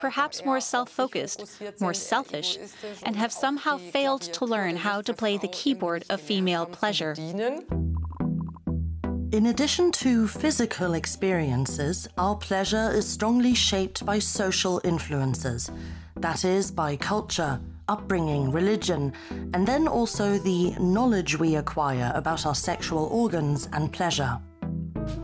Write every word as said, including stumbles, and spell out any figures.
perhaps more self-focused, more selfish, and have somehow failed to learn how to play the keyboard of female pleasure. In addition to physical experiences, our pleasure is strongly shaped by social influences. That is, by culture, upbringing, religion, and then also the knowledge we acquire about our sexual organs and pleasure.